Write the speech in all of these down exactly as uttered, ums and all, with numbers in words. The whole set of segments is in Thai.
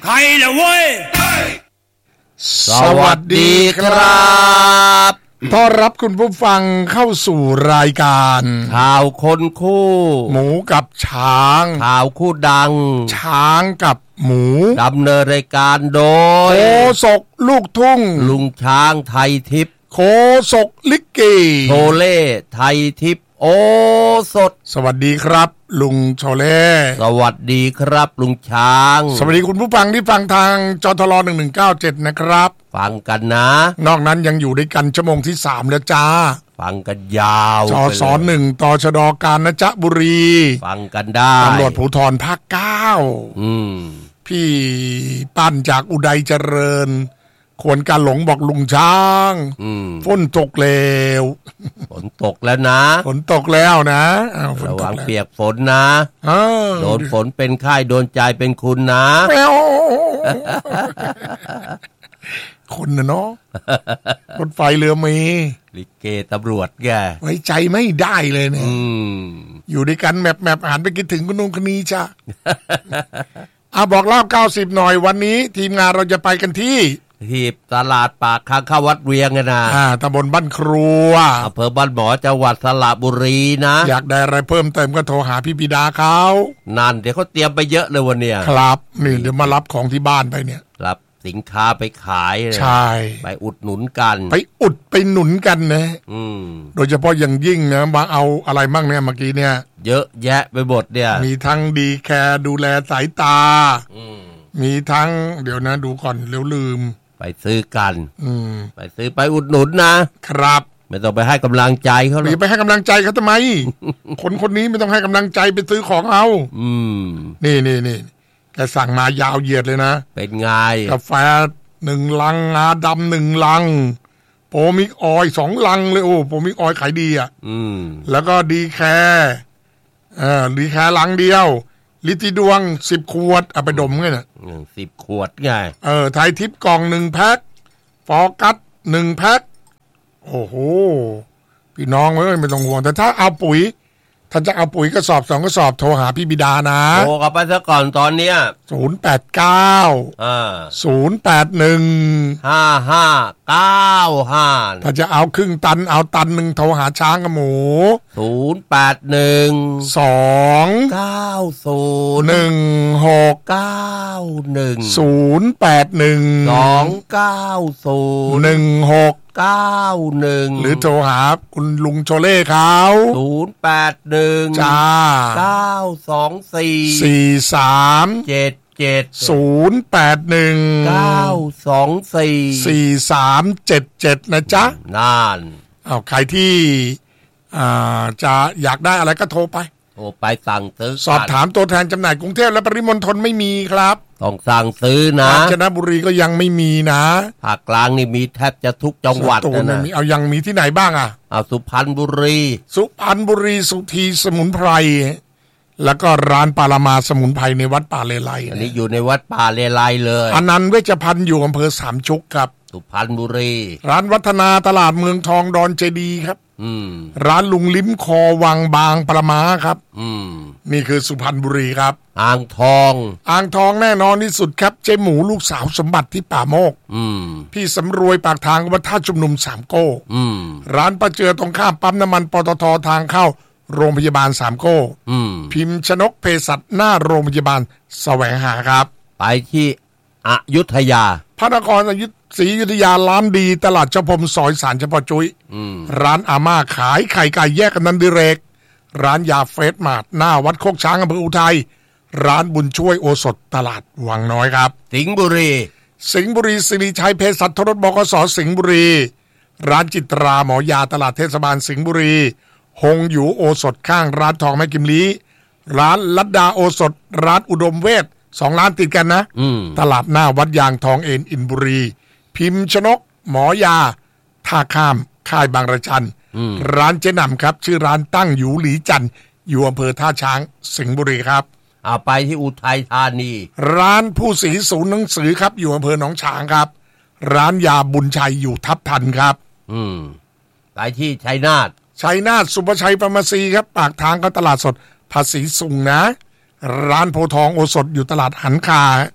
รนะเว้ยสวัสดีครับต้อนรับคุณผู้ฟังเข้าสู่รายการข่าวคนคู่หมูกับช้างข่าวคู่ดังช้างกับหมูดำเนินรายการโดยโฆษกลูกทุ่งลุงช้างไทยทิพย์โฆษกลิเกโชเล่ไทยทิพย์โอสดสวัสดีครับลุงโชเล่สวัสดีครับลุงช้างสวัสดีคุณผู้ฟังที่ฟังทางจทลหนึ่งหนึ่งเก้าเจ็ดนะครับฟังกันนะนอกนั้นยังอยู่ด้วยกันชั่วโมงที่สามแล้วจ้าฟังกันยาวจสหนึ่งตชดกาญจนบุรีฟังกันได้ตำรวจภูธรภาคเก้าอืมพี่ปั้นจากอุดัยเจริญควรการหลงบอกลุงช้างฝนตกแล้วฝนตกแล้วนะฝนตกแล้วนะระวังเปียกฝนนะโดนฝนเป็นไข้โดนใจเป็นคุณนะคนนะเนาะรถไฟเรือเมล์ลิเกตำรวจแกไว้ใจไม่ได้เลยเนี่ยอยู่ด้วยกันแมปแมปหันไปคิดถึงคุณนุ่งคณีจ้ะอ่ะบอกเล่าเก้าสิบหน่อยวันนี้ทีมงานเราจะไปกันที่ที่ตลาดปากข้างเข้าวัดเวียงนะอ่าตำบลบ้านครัวอำเภอบ้านหมอจังหวัดสระบุรีนะอยากได้อะไรเพิ่มเติมก็โทรหาพี่บิดาเขานั่นเดี๋ยวเขาเตรียมไปเยอะเลยวันเนี้ยครับนี่เดี๋ยวมารับของที่บ้านไปเนี่ยรับสินค้าไปขายใช่ไปอุดหนุนกันไปอุดไปหนุนกันนะอืมโดยเฉพาะอย่างยิ่งนะมาเอาอะไรบ้างเนี่ยเมื่อกี้เนี่ยเยอะแยะไปหมดเนี่ยมีทั้งดีแคร์ดูแลสายตาอืมมีทั้งเดี๋ยวนะดูก่อนเร็วลืมไปซื้อกันอืมไปซื้อไปอุดหนุนนะครับไม่ต้องไปให้กำลังใจเขาหรอกไปให้กำลังใจเขาทำไม คนคนนี้ไม่ต้องให้กำลังใจไปซื้อของเอาอืมนี่นี่นี่แกสั่งมายาวเหยียดเลยนะเป็นไงกาแฟหนึ่งลังงาดำหนึ่งลังโปรมิกออยสองลังเลยโอ้โปรมิกออยขายดีอ่ะอืมแล้วก็ดีแคร์เออดีแคร์ลังเดียวลิติดวงสิบขวดเอาไปดมไงน่ะสิบขวดไงเออไทยทิพย์กล่องหนึ่งแพ็คฟอกัสหนึ่งแพ็คโอ้โหพี่น้องเอ้ยไม่ต้องห่วงแต่ถ้าเอาปุ๋ยท่านจะเอาปุ๋ยกระสอบสองกระสอบโทรหาพี่บิดานะโทรกลับไปซะก่อนตอนเนี้ยศูนย์แปดเก้าอ่าศูนย์แปดหนึ่งห้าห้าเก้าห้าถ้าจะเอาครึ่งตันเอาตันหนึ่งโทรหาช้างกับหมูศูนย์แปดหนึ่งสองเก้าศูนย์หนึ่งหกเก้าหนึ่งศูนย์แปดหนึ่งสองเก้าศูนย์หนึ่งหกเก้าหนึ่งหรือโทรหาคุณลุงโชเล่เขาศูนย์แปดหนึ่งจ้าเก้าสองสี่สี่สามเจ็ดเจ็ดศูนย์แปดหนึ่งเก้าสองสี่สี่สามเจ็ดเจ็ดนะจ๊ะนั่นเอาใครที่อ่าจะอยากได้อะไรก็โทรไปโทรไปสั่งซื้อสอบถามตัวแทนจำหน่ายกรุงเทพและปริมณฑลไม่มีครับต้องสั่งซื้อนะกาญจนบุรีก็ยังไม่มีนะภาคกลางนี่มีแทบจะทุกจังหวัดนะนะเอายังมีที่ไหนบ้างอ่ะเอาสุพรรณบุรีสุพรรณบุรีสุธีสมุนไพรแล้วก็ร้านปารามาสมุนไพรในวัดป่าเลไลอันนี้อยู่ในวัดป่าเลไลเลยอนันต์เวชภัณฑ์อยู่อำเภอสามชุกครับสุพรรณบุรีร้านวัฒนาตลาดเมืองทองดอนเจดีครับอืมร้านลุงลิ้มคอวังบางปรามาครับอืมนี่คือสุพรรณบุรีครับอ่างทองอ่างทองแน่นอนที่สุดครับเจ๊หมูลูกสาวสมบัติที่ป่าโมกอืมพี่สำรวยปากทางวัดท่าชุมนุมสามโก้อืมร้านประเจือตรงข้ามปั๊มน้ำมันปตททางเข้าโรงพยาบาลสามโก้อืมพิมพ์ชนกเภสัชหน้าโรงพยาบาลแสวงหาครับไปที่อยุธยาพระนครอยุธศรีอยุธยาร้านดีตลาดเจ้าพรมซอยสารเฉพาะจุ้ยร้านอาม่าขายไข่ไก่แยกกันนันดิเรกร้านยาเฟสมาร์ทหน้าวัดโคกช้างอำเภออุทัยร้านบุญช่วยโอสถตลาดวังน้อยครับสิงห์บุรีสิงห์บุรีสิริชัยเภสัชทรสบกสสิงห์บุรีร้านจิตราหมอยาตลาดเทศบาลสิงห์บุรีฮงอยู่โอสถข้างร้านทองแม่กิมลีร้านลัดดาโอสถร้านอุดมเวชสองร้านติดกันนะตลาดหน้าวัดยางทองเอ็นอินบุรีพิมพ์ชนกหมอยาท่าข้ามค่ายบางระจันร้านเจ๊หน่ำครับชื่อร้านตั้งอยู่หลีจันอยู่อำเภอท่าช้างสิงห์บุรีครับเอาไปที่อุทัยธานีร้านผู้ศรีศูนย์หนังสือครับอยู่อำเภอหนองฉางครับร้านยาบุญชัยอยู่ทับทันครับอืมไปที่ชัยนาทชัยนาทสุภชัยฟาร์มาซีครับปากทางก็ตลาดสดภาษีสุงนะร้านโพทองโอสถอยู่ตลาดหันคา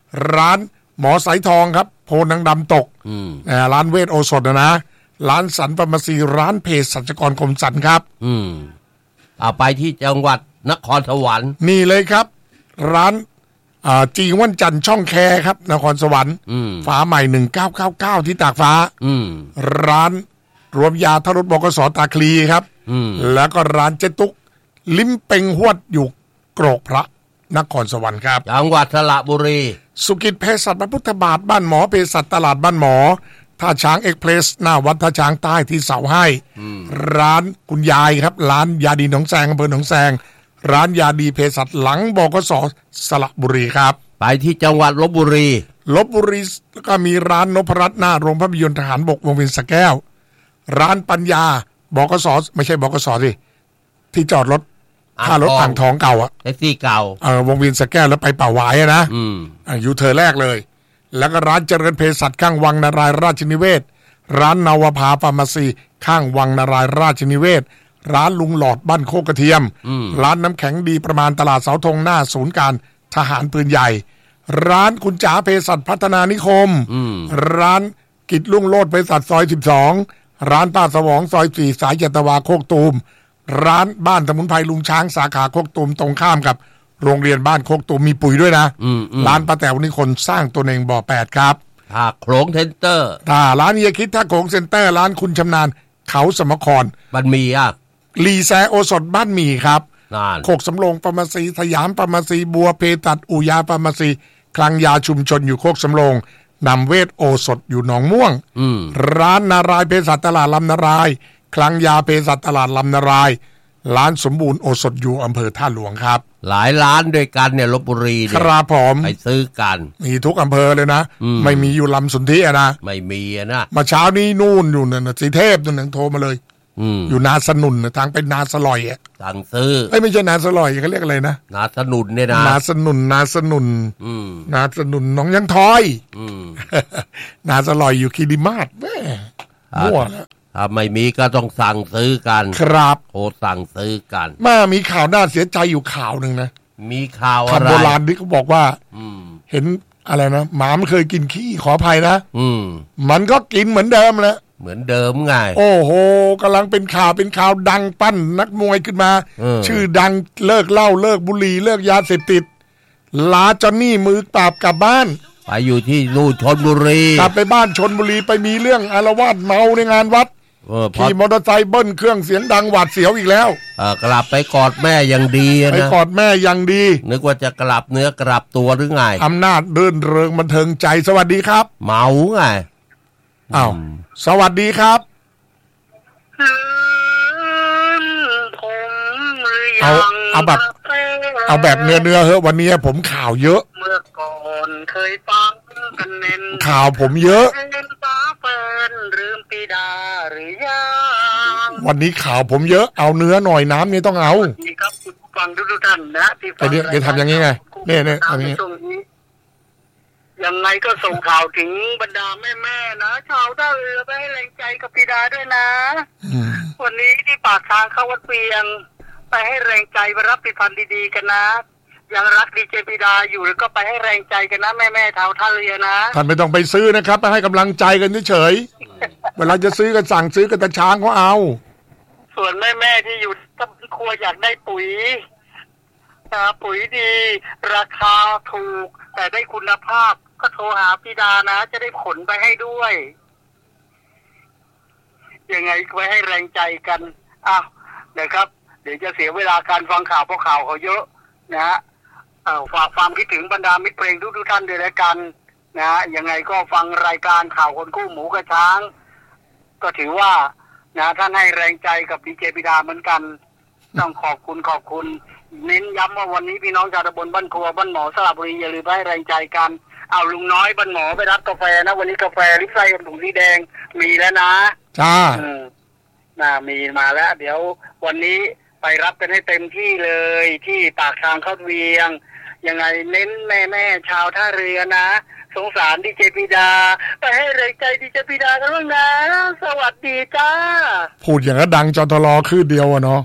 ร้านหมอสายทองครับโพนังดำตกอ่าร้านเวทโอสถนะนะร้านสันฟาร์มาซีร้านเภสัชกรคมสันครับอืมเอาไปที่จังหวัดนครสวรรค์นี่เลยครับร้านอ่าจีวันจันทร์ช่องแคครับนครสวรรค์ฟ้าใหม่หนึ่งเก้าเก้าเก้าที่ตากฟ้าร้านรวมยาทรถบกสตาคลีครับแล้วก็ร้านเจตุกลิ้มเป่งหวดอยู่โกรกพระนครสวรรค์ครับจังหวัดสระบุรีสุกิจเภสัชพระพุทธบาทบ้านหมอเภสัชตลาดบ้านหมอท่าช้างเอ็กเพรสหน้าวัดท่าช้างใต้ที่เสาให้ร้านคุณยายครับร้านยาดีหนองแซงอำเภอหนองแซงร้านยาดีเภสัชหลังบกสสระบุรีครับไปที่จังหวัดลพบุรีลพบุรีก็มีร้านนพรัตน์หน้าโรงภาพยนตร์ทหารบกวงเวียนสระแก้วร้านปัญญาบกสไม่ใช่บกสสิที่จอดรถค่ารถอ่างทองเก่าอะแท็กซี่เก่าเออวงเวียนสระแก้วแล้วไปป่าหวายนะอืมอ่าอยู่เธอแรกเลยแล้วก็ร้านเจริญเภสัชข้างวังนารายราชนิเวศร้านนาวภาฟาร์มาซีข้างวังนารายราชนิเวศร้านลุงหลอดบ้านโคกกระเทียมร้านน้ำแข็งดีประมาณตลาดเสาธงหน้าศูนย์การทหารปืนใหญ่ร้านคุณจ๋าเภสัชพัฒนานิคมร้านกิจลุ่งโลดเภสัชซอยสิบสองร้านป้าสวองซอยสี่สายเจตวาโคกตูมร้านบ้านสมุนไพรลุงช้างสาขาโคกตูมตรงข้ามกับโรงเรียนบ้านโคกตูมมีปุ๋ยด้วยนะร้านป้าแต๋วนี่คนสร้างตัวเองบ่อแปดครับท่าโขลงเซ็นเตอร์ท่าร้านเฮียคิดท่าโขลงเซ็นเตอร์ร้านคุณชำนาญเขาสมครบ้านมีอ่ะลีแซโอสดบ้านมีครับโคกสำโรงฟาร์มาซีสยามฟาร์มาซีบัวเพตัดอุยาฟาร์มาซีคลังยาชุมชนอยู่โคกสำโรงนำเวทโอสถอยู่หนองม่วงร้านนารายเภสัชตลาดลำนารายคลังยาเภสัชตลาดลำนารายร้านสมบูรณ์โอสถอยู่อำเภอท่าหลวงครับหลายร้านด้วยกันเนี่ยลพบุรีเนี่ยครับผมไปซื้อกันมีทุกอำเภอเลยนะไม่มีอยู่ลำสนธินะไม่มีนะมาเช้านี้นู่นอยู่นั่นสีเทพนั่นโทรมาเลยอยู่นาสนุนทางเป็นนาสลอยอ่ะสั่งซื้อไม่ใช่นาสลอยเขาเรียกอะไรนะนาสนุนเนี่ยนะนาสนุนนาสนุนนาสนุนน้องยังทอยนาสลอยอยู่คีรีมาศแม่มั่วแล้วถ้าไม่มีก็ต้องสั่งซื้อกันครับโทรสั่งซื้อกันมามีข่าวน่าเสียใจอยู่ข่าวหนึ่งนะมีข่าวอะไรคำโบราณที่เขาบอกว่าเห็นอะไรนะหมามันเคยกินขี้ขออภัยนะมันก็กินเหมือนเดิมแหละเหมือนเดิมไงโอ้โหกำลังเป็นข่าวเป็นข่าวดังปั้นนักมวยขึ้นมาชื่อดังเลิกเหล้าเลิกบุหรี่เลิกยาเสพติดลาจอนนี่มือปราบกลับบ้านไปอยู่ที่นู่นชลบุรีกลับไปบ้านชลบุรีไปมีเรื่องอาละวาดเมาในงานวัดขี่มอเตอร์ไซค์เบิ้ลเครื่องเสียงดังหวาดเสียวอีกแล้วเออกลับไปกอดแม่อย่างดีนะไปกอดแม่อย่างดีนึกว่าจะกลับเนื้อกลับตัวหรือไงอำนาจเดินเริงบันเทิงใจสวัสดีครับเมาไงอ้าวสวัสดีครับเอาเอาแบบเอาแบบเนื้อเนื้อเฮ้วันนี้ผมข่าวเยอะเมื่อก่อนเคยฟังกันเน้นข่าวผมเยอะวันนี้ข่าวผมเยอะเอาเนื้อหน่อยน้ำนี่ต้องเอานี่ครับฟังทุกท่านนะที่ฟังเดี๋ยวทำอย่างนี้ไงเนี่ยเนี่ยทำอย่างนี้ยังไงก็ส่งข่าวถึงบรรดาแม่ๆนะชาวท่าเรือไปให้แรงใจกับปิดาด้วยนะวันนี้ที่ปากทางเข้าวัดเวียงไปให้แรงใจไปรับผลิตภัณฑ์ดีๆกันนะยังรักดีเจปิดาอยู่แล้วก็ไปให้แรงใจกันนะแม่ๆชาวท่าเรือนะท่านไม่ต้องไปซื้อนะครับไปให้กำลังใจกันเฉยๆเวลาจะซื้อกันสั่งซื้อกันตะช้างเขาเอาส่วนแม่ๆที่อยู่ต้นครัวอยากได้ปุ๋ยนะปุ๋ยดีราคาถูกแต่ได้คุณภาพก็โทรหาปิดานะจะได้ขนไปให้ด้วยยังไงไว้ให้แรงใจกันอ้าวเดี๋ยวครับเดี๋ยวจะเสียเวลาการฟังข่าวเพราะข่าวเขาเยอะนะฮะฝากความคิดถึงบรรดามิตรเพลงทุกๆท่านด้วยแล้วกันนะยังไงก็ฟังรายการข่าวคนคู่หมูกระช้างก็ถือว่านะท่านให้แรงใจกับดีเจปิดาเหมือนกันต้องขอบคุณขอบคุณเน้นย้ำว่าวันนี้พี่น้องชาวตำบลบ้านครัวบ้านหมอสระบุรีอย่าลืมให้แรงใจกันเอาลุงน้อยบ้านหมอไปรับกาแฟนะวันนี้กาแฟลิปไซถุงสีแดงมีแล้วนะจ้าน่ามีมาแล้วเดี๋ยววันนี้ไปรับกันให้เต็มที่เลยที่ปากทางเข้าเวียงยังไงเน้นแม่แม่ชาวท่าเรือนะสงสารดีเจปิดาไปให้แรงใจดีเจปิดากันบ้างนะสวัสดีจ้าพูดอย่างนั้นดังจตลอคือเดียวอะเนาะ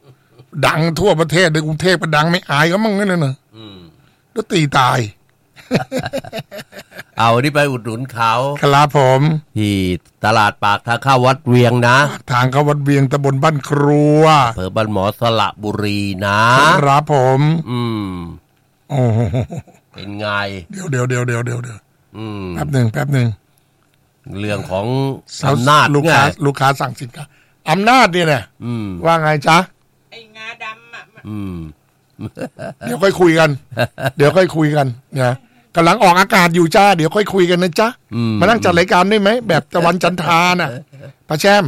ดังทั่วประเทศในกรุงเทพก็ดังไม่อายก็มั่งนั่นน่ะแล้วตีตายเอานี่ไปอุดหนุนเขาครับผมที่ตลาดปากทางเข้าวัดเวียงนะทางเข้าวัดเวียงตำบลบ้านครัวอำเภอบ้านหมอสระบุรีนะครับผมอืมโอ้เป็นไงเดี๋ยวเดี๋ยวเดี๋ยวเดี๋ยวเดี๋ยวเดี๋ยวแป๊บหนึ่งแป๊บหนึ่งเรื่องของอำนาจลูกค้าลูกค้าสั่งสินค้าอำนาจเนี่ยเนี่ยว่าไงจ๊ะไอ้งาดำอ่ะเดี๋ยวค่อยคุยกันเดี๋ยวค่อยคุยกันนะกำลังออกอากาศอยู่จ้าเดี๋ยวค่อยคุยกันนะจ๊ะมานั่งจัดรายการได้ไหมแบบตะวันจันทราน่ะพระแช่ม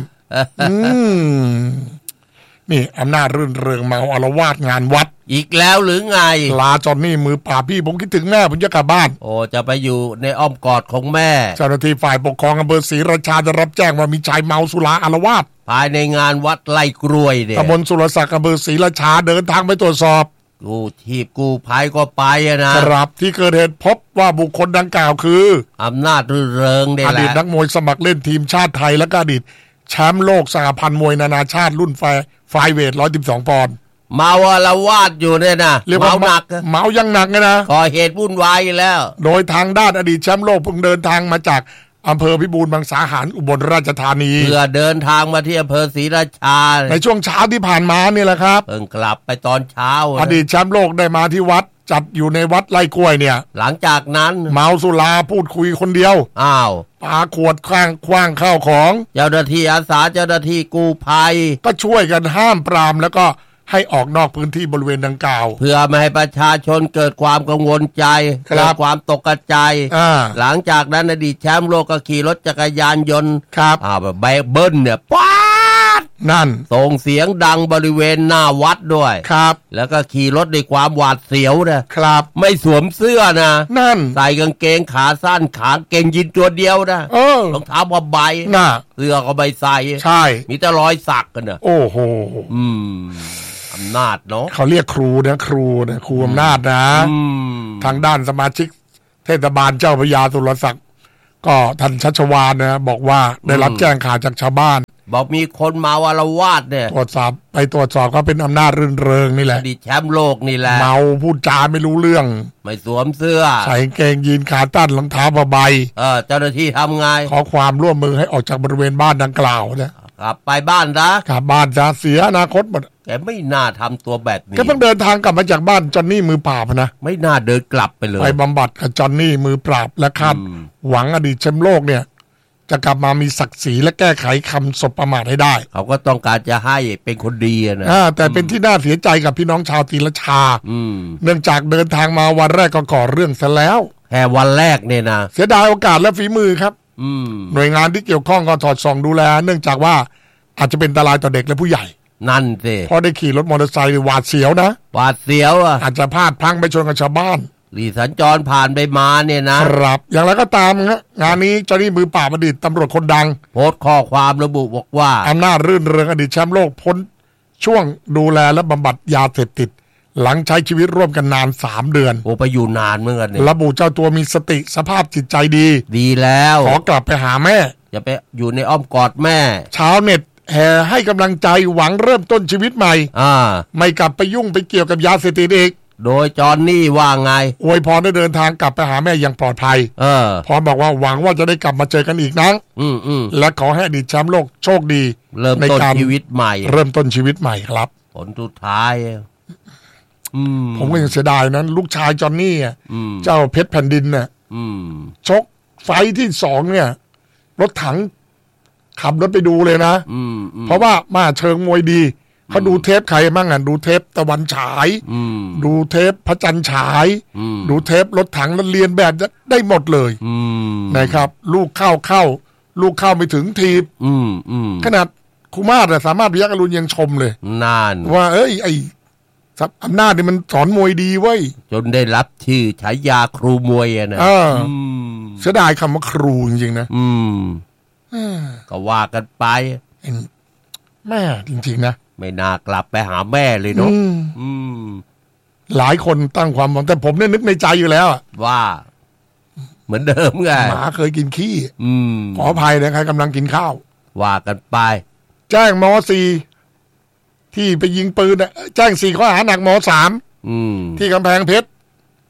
นี่อำนาจรื่นเริงเมาอารวาสงานวัดอีกแล้วหรือไงลาจอนนี่มือป่าพี่ผมคิดถึงแม่ผมจะกลับบ้านโอ้จะไปอยู่ในอ้อมกอดของแม่เจ้าหน้าที่ฝ่ายปกครองอำเภอศรีราชาได้รับแจ้งว่ามีชายเมาสุราอารวาสภายในงานวัดไร่กล้วยเนี่ยตำบลสุรศักดิ์อำเภอศรีราชาเดินทางไปตรวจสอบกู้ชีพกู้ภัยก็ไปนะครับที่เกิดเหตุพบว่าบุคคลดังกล่าวคืออำนาจรื่นเริงได้แหละอดีตนักมวยสมัครเล่นทีมชาติไทยและก็อดีตแชมป์โลกสหพันธ์มวยนานาชาติรุ่นไฟไฟเวทหนึ่งร้อยสิบสองปอนด์เมาอารวาสอยู่เนี่ยนะเมาหนักเมายังหนักเลยนะก่อเหตุวุ่นวายแล้วโดยทางด้านอดีตแชมป์โลกเพิ่งเดินทางมาจากอำเภอพิบูลมังสาหารอุบลราชธานีเพื่อเดินทางมาที่อำเภอศรีราชาในช่วงเช้าที่ผ่านมานี่แหละครับเพิ่งกลับไปตอนเช้าอดีตแชมป์โลกได้มาที่วัดจัดอยู่ในวัดไร่กล้วยเนี่ยหลังจากนั้นเมาสุราพูดคุยคนเดียวอ้าวปาขวดคว้างคว้างข้าวของเจ้าหน้าที่อาสาเจ้าหน้าที่กู้ภัยก็ช่วยกันห้ามปรามแล้วก็ให้ออกนอกพื้นที่บริเวณดังกล่าวเพื่อไม่ให้ประชาชนเกิดความกังวลใจเกิดความตกใจหลังจากนั้นอดีตแชมป์โลกก็ขี่รถจักรยานยนต์ครับอ่าแบบเบิ้ลเนี่ยป๊าดนั่นส่งเสียงดังบริเวณหน้าวัดด้วยครับแล้วก็ขี่รถด้วยความหวาดเสียวนะครับไม่สวมเสื้อนะนั่นใส่กางเกงขาสั้นขาเกงยีนตัวเดียวนะเออรองเท้าผ้าใบน่ะเสื้อก็ไม่ใส่ใช่มีแต่รอยสักกันนะโอ้โหอืมอำนาจเนาะเขาเรียกครูนะครูนะครูอำนาจนะทางด้านสมาชิกเทศบาลเจ้าพระยาสุรศักดิ์ก็ท่านชัชวาลนะบอกว่าได้รับแจ้งข่าวจากชาวบ้านบอกมีคนเมาอารวาสเนี่ยตรวจสอบไปตรวจสอบก็เป็นอำนาจรื่นเริงนี่แหละอดีตแชมป์โลกนี่แหละเมาพูดจาไม่รู้เรื่องไม่สวมเสื้อใส่เกงยีนขาตั้นรองเท้าผ้าใบเออเจ้าหน้าที่ทำไงขอความร่วมมือให้ออกจากบริเวณบ้านดังกล่าวนะกลับไปบ้านนะกลับบ้านจะเสียอนาคตหมดแกไม่น่าทำตัวแบบนี้แกเพิ่งเดินทางกลับมาจากบ้านจอนนี่มือปราบนะไม่น่าเดินกลับไปเลยไปบำบัดกับจอนนี่มือปราบและคาดหวังอดีตแชมป์โลกเนี่ยจะกลับมามีศักดิ์ศรีและแก้ไขคำสบประมาทให้ได้เขาก็ต้องการจะให้เป็นคนดีนะแต่เป็นที่น่าเสียใจกับพี่น้องชาวศรีราชาเนื่องจากเดินทางมาวันแรกก็ก่อเรื่องซะแล้วแค่วันแรกเนี่ยนะเสียดายโอกาสและฝีมือครับหน่วยงานที่เกี่ยวข้องก็สอดส่องดูแลเนื่องจากว่าอาจจะเป็นอันตรายต่อเด็กและผู้ใหญ่นั่นสิพอได้ขี่รถมอเตอร์ไซค์หวาดเสียวนะหวาดเสียวอ่ะอาจจะพลาดพลั้งไปชนกับชาวบ้านหรือสัญจรผ่านไปมาเนี่ยนะครับอย่างไรก็ตามฮะงานนี้เจ้าหน้าที่มือปราบอดีตตำรวจคนดังโพสต์ข้อความระบุบอกว่าอำนาจรื่นเริงอดีตแชมป์โลกพ้นช่วงดูแลและบำบัดยาเสพติดหลังใช้ชีวิตร่วมกันนานสามเดือนโอ้ไปอยู่นานเหมือนกันเนี่ยระบุเจ้าตัวมีสติสภาพจิตใจดีดีแล้วขอกลับไปหาแม่อย่าไปอยู่ในอ้อมกอดแม่ชาวเน็ตแห่ให้กำลังใจหวังเริ่มต้นชีวิตใหม่อ่าไม่กลับไปยุ่งไปเกี่ยวกับยาเสพติดอีกโดยจอนนี่ว่าไงอวยพรได้เดินทางกลับไปหาแม่อย่างปลอดภัยเออพรบอกว่าหวังว่าจะได้กลับมาเจอกันอีกนะอืมอืมและขอให้อดีตแชมป์โลกโชคดีเริ่มต้นชีวิตใหม่เริ่มต้นชีวิตใหม่ครับผลสุดท้ายอืมผมก็ยังเสียดายนั้นลูกชายจอนนี่อ่ะเจ้าเพชรแผ่นดินเนี่ยชกไฟที่สองเนี่ยรถถังขับรถไปดูเลยนะเพราะว่ามาเชิงมวยดีเขาดูเทปใครบ้างอ่ะดูเทปตะวันฉายดูเทปพระจันทร์ฉายดูเทปรถถังแล้วเรียนแบบได้หมดเลยนะครับลูกเข้าเข้าลูกเข้าไม่ถึงทีบขนาดครูมาศสามารถพยัคฆ์อรุณยังชมเลยนานว่าเอ้ยไอ้อำนาจนี่มันสอนมวยดีเว้ยจนได้รับชื่อฉายาครูมวยอ่ะนะเสียดายคำว่าครูจริงๆนะก็ว่ากันไปแม่จริงๆนะไม่น่ากลับไปหาแม่เลยเนาะหลายคนตั้งความหวังแต่ผมเนี่ยนึกในใจอยู่แล้วว่าเหมือนเดิมไงหมาเคยกินขี้ขออภัยนะใครกำลังกินข้าวว่ากันไปแจ้งม.สี่ที่ไปยิงปืนแจ้งสี่ข้อหาหนักม.สามที่กำแพงเพชร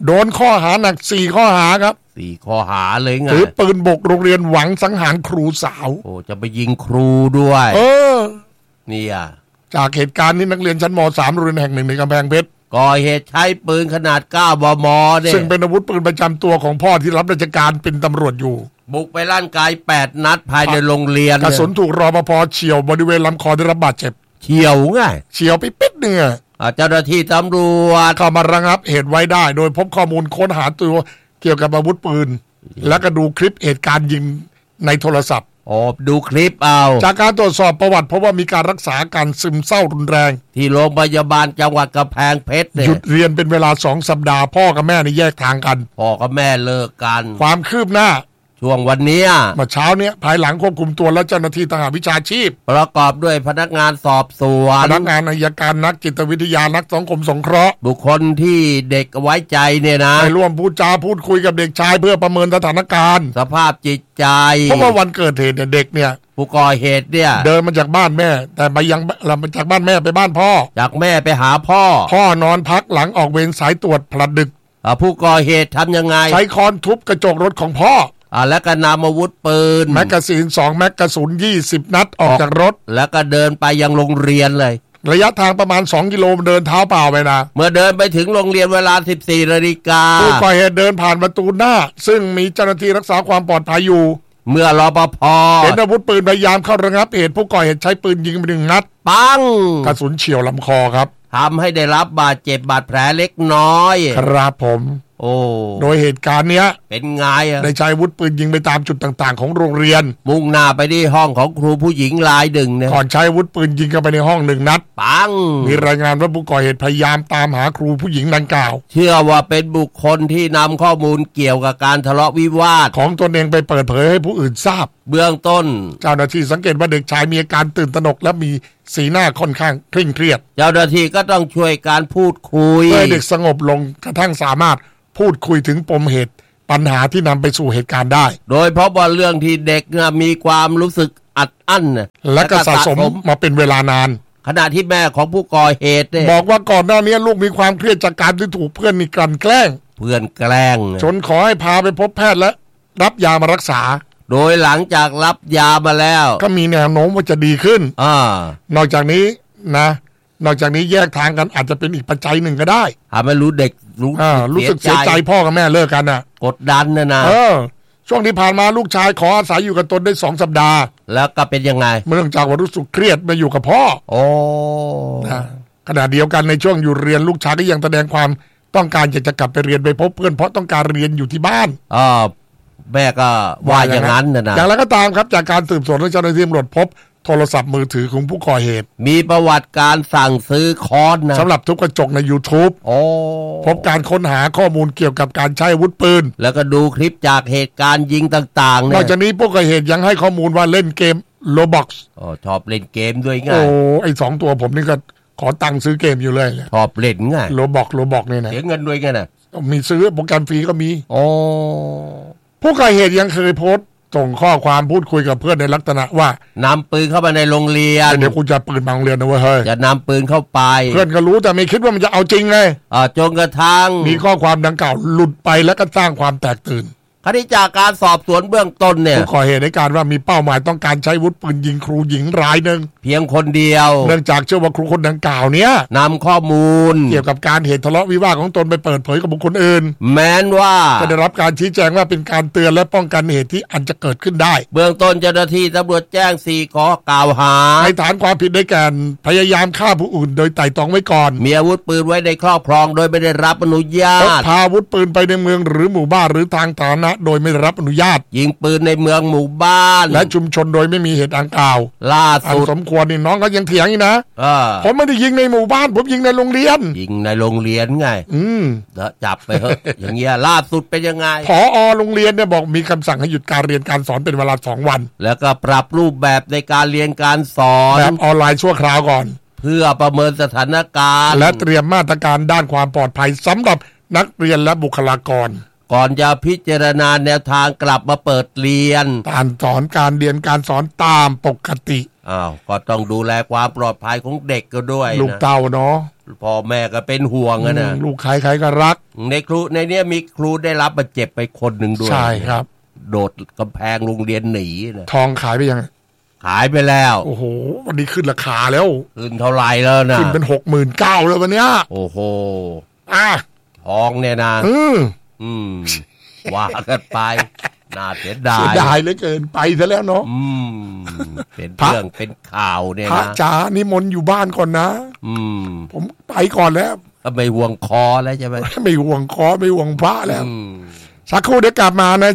โดนข้อหาหนักสี่ข้อหาครับสี่ข้อหาเลยไงถือปืนบกโรงเรียนหวังสังหารครูสาวโอ้จะไปยิงครูด้วยเออนี่อ่ะจากเหตุการณ์นี้นักเรียนชั้นม.สาม โรงเรียนแห่งหนึ่งในกำแพงเพชรก่อเหตุใช้ปืนขนาดเก้า มม.เนี่ยซึ่งเป็นอาวุธปืนประจำตัวของพ่อที่รับราชการเป็นตำรวจอยู่บุกไปลั่นไกแปดนัดภายในโรงเรียนกระสุนถูกรปภ.เฉี่ยวบริเวณลำคอได้รับบาดเจ็บเฉี่ยวไงเฉี่ยวไปปิ๊ดนึงอ่ะเจ้าหน้าที่ตำรวจเข้ามาระงับเหตุไว้ได้โดยพบข้อมูลค้นหาตัวเกี่ยวกับอาวุธปืนแล้วก็ดูคลิปเหตุการณ์ยิงในโทรศัพท์โอ้ดูคลิปเอาจากการตรวจสอบประวัติเพราะว่ามีการรักษาการซึมเศร้ารุนแรงที่โรงพยาบาลจังหวัดกำแพงเพชรหยุดเรียนเป็นเวลาสองสัปดาห์พ่อกับแม่นี่แยกทางกันพ่อกับแม่เลิกกันความคืบหน้าช่วงวันนี้เมื่อเช้าเนี้ยภายหลังควบคุมตัวและเจ้าหน้าที่ทหารวิชาชีพประกอบด้วยพนักงานสอบสวนพนักงานอัยการนักจิตวิทยานักสังคมสงเคราะห์บุคคลที่เด็กไว้ใจเนี่ยนะไปร่วมพูดจาพูดคุยกับเด็กชายเพื่อประเมินสถานการณ์สภาพจิตใจเพราะว่าวันเกิดเหตุเนี่ยเด็กเนี่ยผู้ก่อเหตุเนี่ยเดินมาจากบ้านแม่แต่ไปยังเรามาจากบ้านแม่ไปบ้านพ่อจากแม่ไปหาพ่อพ่อนอนพักหลังออกเวรสายตรวจพลัดดึกผู้ก่อเหตุทำยังไงใช้ค้อนทุบกระจกรถของพ่ออ่าแล้วก็นำอาวุธปืนแมกกาซีนสองแมกกาสุนยี่สิบนัดออกจากรถแล้วก็เดินไปยังโรงเรียนเลยระยะทางประมาณสองกิโลเดินเท้าเปล่าไปนะเมื่อเดินไปถึงโรงเรียนเวลา สิบสี่ นาฬิกาผู้ก่อเหตุเดินผ่านประตูหน้าซึ่งมีเจ้าหน้าที่รักษาความปลอดภัยอยู่เมื่อรปภ. เห็นอาวุธปืนพยายามเข้าระงับเหตุผู้ก่อเหตุใช้ปืนยิงไปหนึ่งนัดปังกระสุนเฉี่ยวลำคอครับทำให้ได้รับบาดเจ็บบาดแผลเล็กน้อยครับผมโอ้โดยเหตุการณ์เนี้ยเป็นไงอ่ะได้ใช้อาวุธปืนยิงไปตามจุดต่างๆของโรงเรียนมุ่งหน้าไปที่ห้องของครูผู้หญิงรายหนึ่งเนี่ยก่อนใช้อาวุธปืนยิงเข้าไปในห้องหนึ่งนัดปังมีรายงานว่าผู้ก่อเหตุพยายามตามหาครูผู้หญิงดังกล่าวเชื่อว่าเป็นบุคคลที่นำข้อมูลเกี่ยวกับการทะเลาะวิวาทของตนเองไปเปิดเผยให้ผู้อื่นทราบเบื้องต้นเจ้าหน้าที่สังเกตว่าเด็กชายมีอาการตื่นตระหนกและมีสีหน้าค่อนข้างเคร่งเครียดเจ้าหน้าที่ก็ต้องช่วยการพูดคุยเพื่อเด็กสงบลงกระทั่งสามารถพูดคุยถึงปมเหตุปัญหาที่นำไปสู่เหตุการณ์ได้โดยเพราะว่าเรื่องที่เด็กมีความรู้สึกอัดอั้นและก็สะสมมาเป็นเวลานานขณะที่แม่ของผู้ก่อเหตุบอกว่าก่อนหน้านี้ลูกมีความเครียดจากการที่ถูกเพื่อนนี่กลั่นแกล้งเพื่อนแกล้งจนขอให้พาไปพบแพทย์และรับยามารักษาโดยหลังจากรับยามาแล้วก็มีแนวโน้มว่าจะดีขึ้นอ่านอกจากนี้นะนอกจากนี้แยกทางกันอาจจะเป็นอีกปัจจัยหนึ่งก็ได้ทำให้รู้เด็กรู้รู้สึกเสียใจพ่อกับแม่เลิกกันน่ะกดดันนะนะเออช่วงที่ผ่านมาลูกชายขออาศัยอยู่กับตนได้สองสัปดาห์แล้วก็เป็นยังไงเนื่องจากว่ารู้สึกเครียดมาอยู่กับพ่อโอ้นะขณะเดียวกันในช่วงอยู่เรียนลูกชายก็ยังแสดงความต้องการอยากจะกลับไปเรียนไปพบเพื่อนเพราะต้องการเรียนอยู่ที่บ้านอ่าแม่ก็ว่าอย่างนั้นนะนะอย่างไรก็ตามครับจากการสืบสวนของเจ้าหน้าที่ตำรวจพบโทรศัพท์มือถือของผู้ก่อเหตุมีประวัติการสั่งซื้อคอนนะสำหรับทุบกระจกใน YouTube โอ้พบการค้นหาข้อมูลเกี่ยวกับการใช้อาวุธปืนแล้วก็ดูคลิปจากเหตุการณ์ยิงต่างๆเนี่ยนอกจากนี้ผู้ก่อเหตุยังให้ข้อมูลว่าเล่นเกม Roblox อ๋อชอบเล่นเกมด้วยไงโอ้ไอ้สองตัวผมนี่ก็ขอตังค์ซื้อเกมอยู่เลยชอบเล่นไง Roblox Roblox เนี่ยนะเสียเงินด้วยไงน่ะมีซื้อโปรแกรมฟรีก็มีโอ้ผู้ก่อเหตุยังเคยโพสต์ส่งข้อความพูดคุยกับเพื่อนในลักษณะว่านำปืนเข้าไปในโรงเรียนเดี๋ยวกูจะปืนมาโรงเรียนนะเว้ยเฮ้ยจะนำปืนเข้าไปเพื่อนก็รู้แต่ไม่คิดว่ามันจะเอาจริงไงอ่าจนกระทั่งมีข้อความดังกล่าวหลุดไปแล้วก็สร้างความแตกตื่นคดีจากการสอบสวนเบื้องต้นเนี่ยผู้ก่อเหตุในการว่ามีเป้าหมายต้องการใช้อาวุธปืนยิงครูหญิงรายหนึ่งเพียงคนเดียวเนื่องจากเชื่อว่าครูคนดังกล่าวเนี้ยนำข้อมูลเกี่ยวกับการเหตุทะเลาะวิวาทของตนไปเปิดเผยกับบุคคลอื่นแม้นว่าจะได้รับการชี้แจงว่าเป็นการเตือนและป้องกันเหตุที่อาจจะเกิดขึ้นได้เบื้องต้นเจ้าหน้าที่ตำรวจแจ้งสี่ข้อกล่าวหาในฐานความผิดได้แก่พยายามฆ่าผู้อื่นโดยไตร่ตรองไว้ก่อนมีอาวุธปืนไว้ในครอบครองโดยไม่ได้รับอนุญาตพกพาอาวุธปืนไปในเมืองหรือหมู่บ้านหรือทางสาธารณะโดยไม่ได้รับอนุญาตยิงปืนในเมืองหมู่บ้านและชุมชนโดยไม่มีเหตุอันกล่าวล่าสุดสมควรนี่น้องก็ยังเถียงอีกนะผมไม่ได้ยิงในหมู่บ้านผมยิงในโรงเรียนยิงในโรงเรียนไงอืมแล้วจับไปเถอะ อย่างเงี้ยล่าสุดเป็นยังไงผอ.โรงเรียนเนี่ยบอกมีคำสั่งให้หยุดการเรียนการสอนเป็นเวลาสองวันแล้วก็ปรับรูปแบบในการเรียนการสอนแบบออนไลน์ชั่วคราวก่อนเพื่อประเมินสถานการณ์และเตรียมมาตรการด้านความปลอดภัยสำหรับนักเรียนและบุคลากรก่อนจะพิจารณาแนวทางกลับมาเปิดเรียนการสอนการเรียนการสอนตามปกติอ้าวก็ต้องดูแลความปลอดภัยของเด็กก็ด้วยนะลูกเต่าเนาะพ่อแม่ก็เป็นห่วงอะนะลูกใครใครก็รักในครูในเนี้ยมีครูได้รับบาดเจ็บไปคนหนึ่งด้วยใช่ครับโดดกำแพงโรงเรียนหนีนะทองขายไปยังขายไปแล้วโอ้โหวันนี้ขึ้นราคาแล้วขึ้นเท่าไหร่แล้วนะขึ้นเป็นหกหมื่นเก้าแล้ววันเนี้ยโอ้โหอ่ะทองเนี่ยนะอืมอืมว่ากันไปน่าเสียดายเสียดายเหลือเกินไปซะแล้วเนาะอืมเป็นเรื่องเป็นข่าวเนี่ยนะพระจ๋านิมนต์อยู่บ้านก่อนนะอืมผมไปก่อนแล้วไม่ห่วงคอแล้วใช่ไหมไม่ห่วงคอไม่ห่วงพระแล้วสักครู่เดี๋ยวกลับมานะ